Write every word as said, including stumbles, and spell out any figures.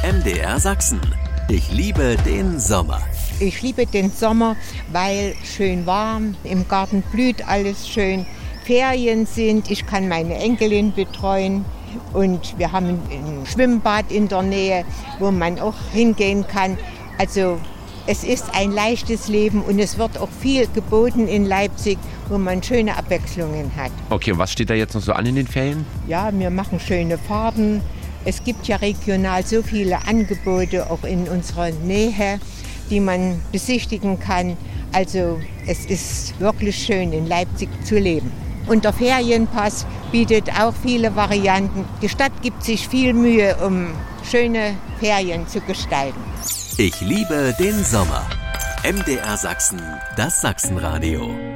M D R Sachsen. Ich liebe den Sommer. Ich liebe den Sommer, weil schön warm, im Garten blüht alles schön, Ferien sind, ich kann meine Enkelin betreuen und wir haben ein Schwimmbad in der Nähe, wo man auch hingehen kann. Also es ist ein leichtes Leben und es wird auch viel geboten in Leipzig, wo man schöne Abwechslungen hat. Okay, und was steht da jetzt noch so an in den Ferien? Ja, wir machen schöne Fahrten. Es gibt ja regional so viele Angebote, auch in unserer Nähe, die man besichtigen kann. Also es ist wirklich schön, in Leipzig zu leben. Und der Ferienpass bietet auch viele Varianten. Die Stadt gibt sich viel Mühe, um schöne Ferien zu gestalten. Ich liebe den Sommer. M D R Sachsen, das Sachsenradio.